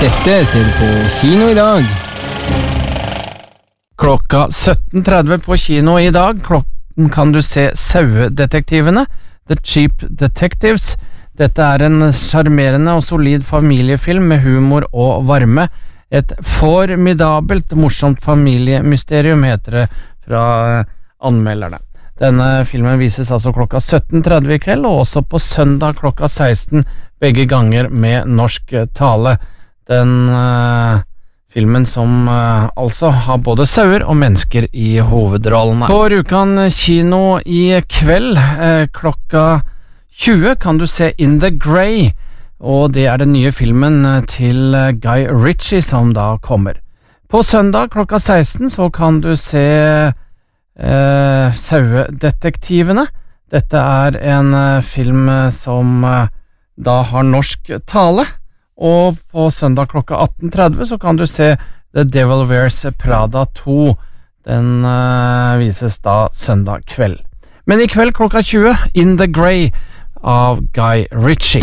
Dette ser du på kino i dag. Klokka 17.30 på kino i dag kan du se Sauedetektivene, The Cheap Detectives. Dette er en charmerende og solid familiefilm med humor og varme. Et formidabelt, morsomt familiemysterium heter det fra anmelderne. Denne filmen vises altså klokka 17.30 i kveld, og også på søndag klokka 16, begge ganger med norsk tale. Den filmen som altså har både sauer og mennesker i hovedrollene. På Rjukan kino i kveld klokka 20 kan du se In the Grey, og det er den nye filmen til Guy Ritchie som da kommer. På søndag klokka 16 så kan du se Sauedetektivene. Dette er en film som da har norsk tale, og på søndag klokka 18.30 så kan du se The Devil Wears Prada 2. Den vises da søndag kveld. Men i kveld klokka 20, In the Grey av Guy Ritchie.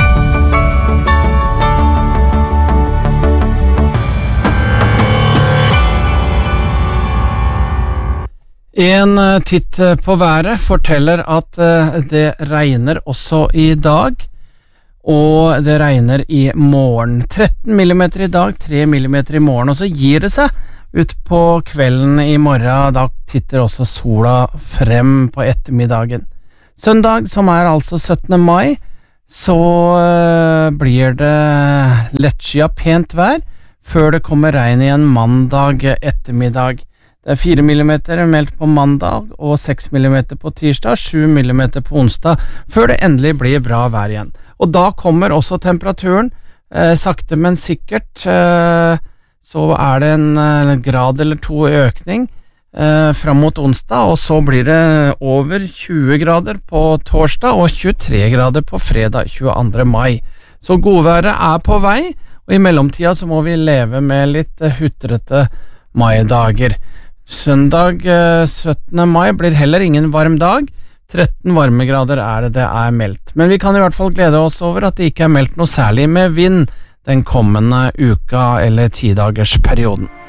En titt på været forteller at det regner også i dag, og det regner i morgen. 13 millimeter i dag, 3 millimeter i morgen, og så gir det seg ut på kvelden i morgen. Da titter også sola frem på ettermiddagen. Søndag, som er altså 17. mai, så blir det lettskyet pent vær, før det kommer regn igjen mandag ettermiddag. Det er 4 millimeter meldt på mandag, og 6 millimeter på tirsdag, 7 millimeter på onsdag, før det endelig blir bra vær igjen. Og da kommer også temperaturen, sakte men sikkert, så er det en grad eller to økning, fram mot onsdag, og så blir det over 20 grader på torsdag og 23 grader på fredag 22. mai. Så godværet er på vei, og i mellomtida så må vi leve med litt hutrete maidager. Søndag 17. mai blir heller ingen varm dag. 13 varmegrader er det er meldt. Men vi kan i hvert fall glede oss over at det ikke er meldt noe særlig med vind den kommende uka eller 10-dagers perioden.